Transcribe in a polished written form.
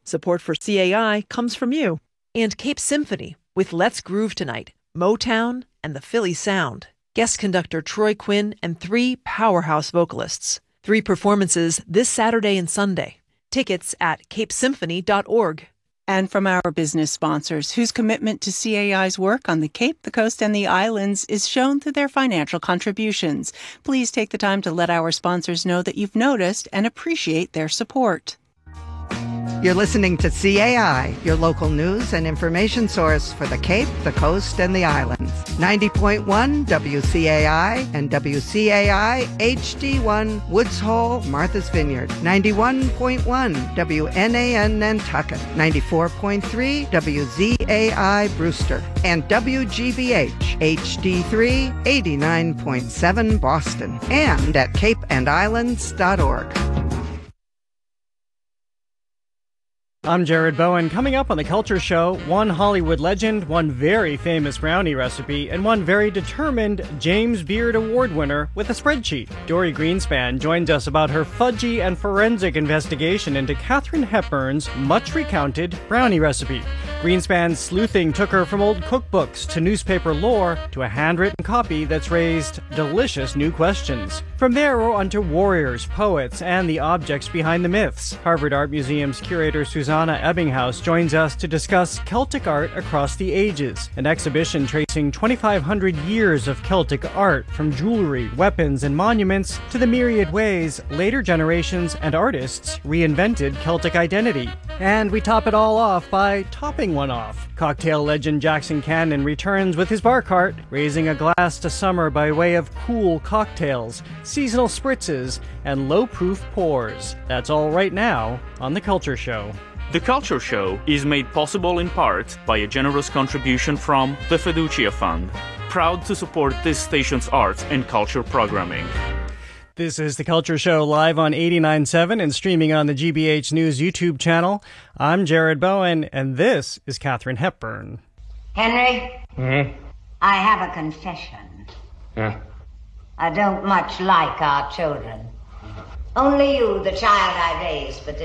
Support for CAI comes from you. And Cape Symphony with Let's Groove Tonight, Motown, and the Philly Sound. Guest conductor Troy Quinn and 3 powerhouse vocalists. 3 performances this Saturday and Sunday. Tickets at capesymphony.org. And from our business sponsors, whose commitment to CAI's work on the Cape, the Coast, and the Islands is shown through their financial contributions. Please take the time to let our sponsors know that you've noticed and appreciate their support. You're listening to CAI, your local news and information source for the Cape, the Coast, and the Islands. 90.1 WCAI and WCAI HD1 Woods Hole, Martha's Vineyard. 91.1 WNAN Nantucket. 94.3 WZAI Brewster. And WGBH HD3 89.7 Boston. And at capeandislands.org. I'm Jared Bowen. Coming up on The Culture Show, one Hollywood legend, one very famous brownie recipe, and one very determined James Beard Award winner with a spreadsheet. Dory Greenspan joins us about her fudgy and forensic investigation into Katharine Hepburn's much-recounted brownie recipe. Greenspan's sleuthing took her from old cookbooks to newspaper lore to a handwritten copy that's raised delicious new questions. From there, we're on to warriors, poets, and the objects behind the myths. Harvard Art Museum's curator Susanna Ebbinghaus joins us to discuss Celtic art across the ages, an exhibition tracing 2,500 years of Celtic art, from jewelry, weapons, and monuments to the myriad ways later generations and artists reinvented Celtic identity. And we top it all off by topping one off. Cocktail legend Jackson Cannon returns with his bar cart, raising a glass to summer by way of cool cocktails, seasonal spritzes, and low-proof pours. That's all right now on The Culture Show. The Culture Show is made possible in part by a generous contribution from the Fiducia Fund, proud to support this station's arts and culture programming. This is The Culture Show live on 89.7 and streaming on the GBH News YouTube channel. I'm Jared Bowen, and this is Katharine Hepburn. Henry? I have a confession. I don't much like our children. Only you, the child I raised, but